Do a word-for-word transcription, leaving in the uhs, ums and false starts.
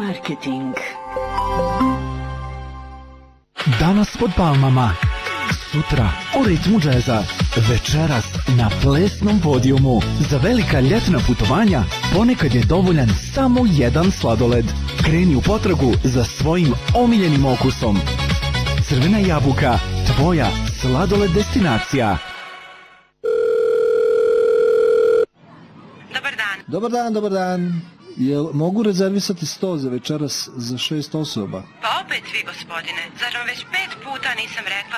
Marketing. Danas pod palmama, sutra u ritmu džeza, večeras na plesnom podijumu. Za velika ljetna putovanja ponekad je dovoljan samo jedan sladoled. Kreni u potragu za svojim omiljenim okusom. Crvena jabuka, tvoja sladoled destinacija. Dobar dan. Dobar dan, dobar dan. Jel mogu rezervisati sto za večeras za šest osoba? Pa opet vi, gospodine. Zar vam već pet puta nisam rekla